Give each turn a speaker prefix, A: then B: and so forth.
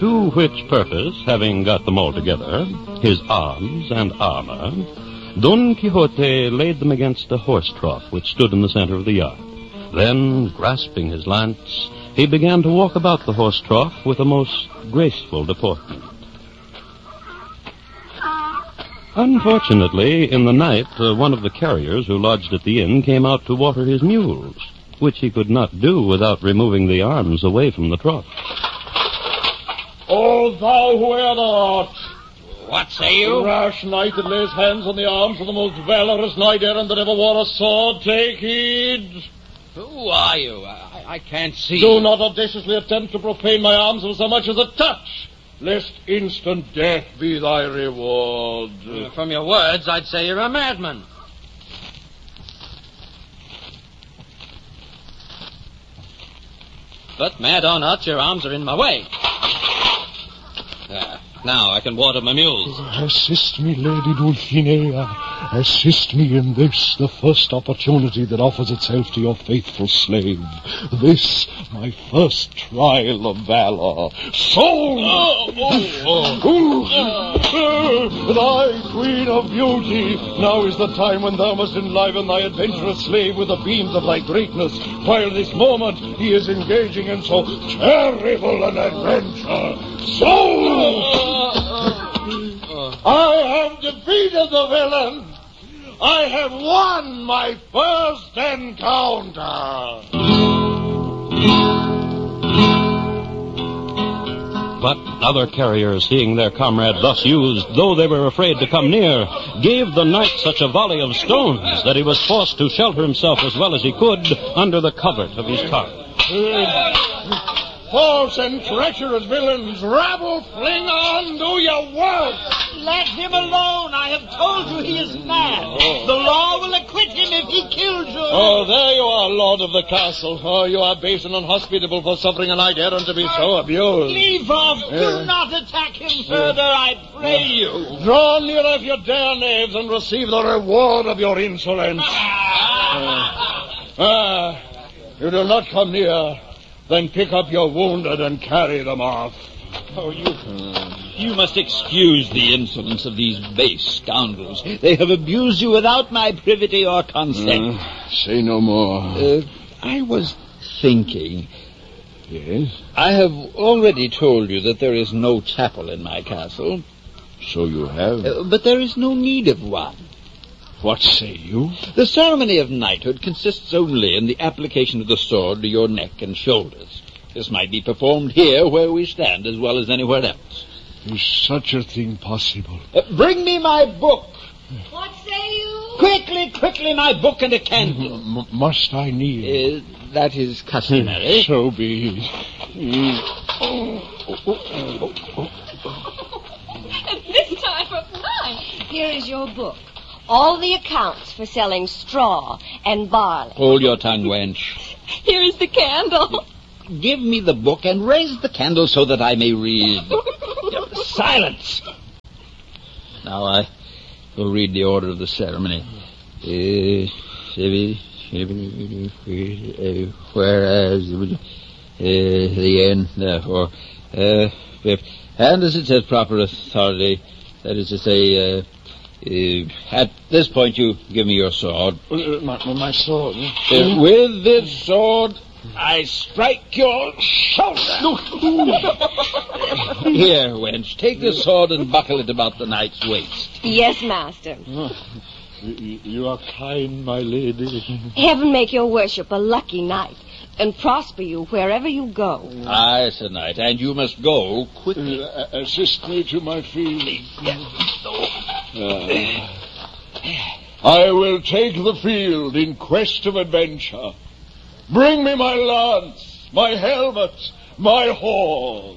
A: To which purpose, having got them all together, his arms and armor, Don Quixote laid them against a horse trough which stood in the center of the yard. Then, grasping his lance, he began to walk about the horse trough with a most graceful deportment. Unfortunately, in the night, one of the carriers who lodged at the inn came out to water his mules, which he could not do without removing the arms away from the trough.
B: O thou who e'er art!
C: What say you?
B: Rash knight that lays hands on the arms of the most valorous knight-errant that ever wore a sword, take heed.
C: Who are you? I can't see.
B: Do not audaciously attempt to profane my arms with so much as a touch, lest instant death be thy reward.
C: From your words, I'd say you're a madman. But mad or not, your arms are in my way. Now I can water my mules.
D: Assist me, Lady Dulcinea. Assist me in this, the first opportunity that offers itself to your faithful slave. This, my first trial of valor. Thy queen of beauty, now is the time when thou must enliven thy adventurous slave with the beams of thy greatness, while this moment he is engaging in so terrible an adventure. I have defeated the villain. I have won my first encounter.
A: But other carriers, seeing their comrade thus used, though they were afraid to come near, gave the knight such a volley of stones that he was forced to shelter himself as well as he could under the covert of his cart.
B: False and treacherous villains, rabble, fling on, do your work.
E: Let him alone. I have told you he is mad. The law will acquit him if he kills you.
B: Oh, there you are, lord of the castle. Oh, you are base and unhospitable for suffering a knight-errant to be so abused.
E: Leave off. Do not attack him further, I pray you.
B: Draw near if you dare, knaves, and receive the reward of your insolence. You do not come near. Then pick up your wounded and carry them off.
F: Oh, you must excuse the insolence of these base scoundrels. They have abused you without my privity or consent.
D: Say no more.
F: I was thinking.
D: Yes?
F: I have already told you that there is no chapel in my castle.
D: So you have?
F: But there is no need of one.
D: What say you?
F: The ceremony of knighthood consists only in the application of the sword to your neck and shoulders. This might be performed here where we stand as well as anywhere else.
D: Is such a thing possible?
F: Bring me my book.
E: What say you?
F: Quickly, my book and a candle.
D: Must I kneel?
F: That is customary.
D: So be it.
G: At this time of night. Here is your book. All the accounts for selling straw and barley.
F: Hold your tongue, wench.
G: Here is the candle.
F: Give me the book and raise the candle so that I may read. Silence! Now I will read the order of the ceremony. Whereas the end, therefore, and as it says, proper authority, that is to say, at this point you give me your sword.
D: My sword?
F: With this sword, I strike your shoulder. Here, wench, take the sword and buckle it about the knight's waist.
G: Yes, master.
D: You are kind, my lady.
G: Heaven make your worship a lucky knight, and prosper you wherever you go.
F: Aye, Sir Knight, and you must go quickly.
D: Assist me to my feet. I will take the field in quest of adventure. Bring me my lance, my helmet, my horse.